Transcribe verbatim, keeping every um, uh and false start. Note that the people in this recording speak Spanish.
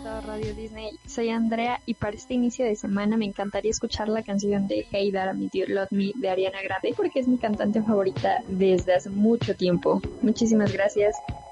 todo Radio Disney. Soy Andrea y para este inicio de semana me encantaría escuchar la canción de Hey Dara Me Do Love Me de Ariana Grande porque es mi cantante favorita desde hace mucho tiempo. Muchísimas gracias.